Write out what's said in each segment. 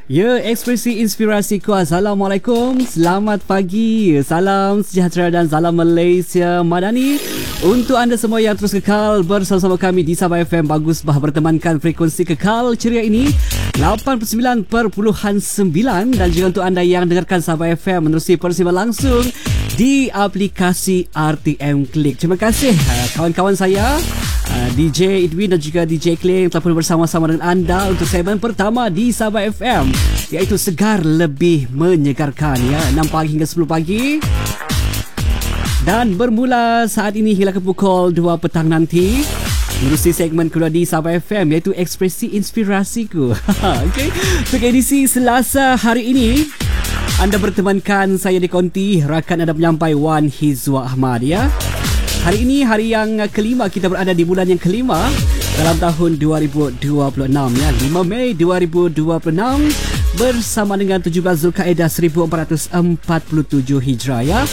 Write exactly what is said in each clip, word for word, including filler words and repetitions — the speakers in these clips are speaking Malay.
Ya, ekspresi inspirasiku. Assalamualaikum, selamat pagi, salam sejahtera dan salam Malaysia Madani untuk anda semua yang terus kekal bersama-sama kami di Sabah F M. Bagus bah bertemankan frekuensi kekal ceria ini lapan puluh sembilan perpuluhan sembilan, dan juga untuk anda yang dengarkan Sabah F M menerusi persiaran langsung di aplikasi R T M Klik. Terima kasih kawan-kawan saya D J Edwin dan juga D J Kling telah pun bersama-sama dengan anda untuk segmen pertama di Sabah F M, iaitu Segar Lebih Menyegarkan, ya, enam pagi hingga sepuluh pagi, dan bermula saat ini hingga ke pukul dua petang nanti menerusi segmen kedua di Sabah F M, iaitu Ekspresi Inspirasiku. Okey, untuk edisi Selasa hari ini anda bertemankan saya di konti rakan anda penyampai Wan Hizwa Ahmad, ya. Hari ini hari yang kelima, kita berada di bulan yang kelima dalam tahun dua ribu dua puluh enam, ya, lima Mei dua ribu dua puluh enam bersama dengan tujuh belas Zulkaidah seribu empat ratus empat puluh tujuh Hijrah, ya.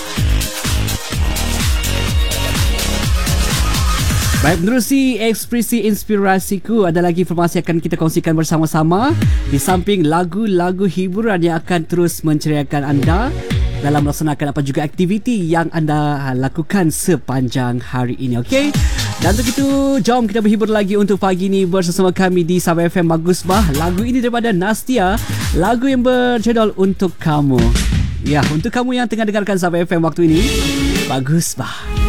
Baik, menerusi ekspresi inspirasiku, ada lagi informasi akan kita kongsikan bersama-sama di samping lagu-lagu hiburan yang akan terus menceriakan anda dalam melaksanakan apa juga aktiviti yang anda lakukan sepanjang hari ini. Okey, dan untuk itu jom kita berhibur lagi untuk pagi ini bersama kami di Sabah F M. Bagus bah, lagu ini daripada Nastia, lagu yang berjudul Untuk Kamu. Ya, untuk kamu yang tengah dengarkan Sabah F M waktu ini, bagus bah.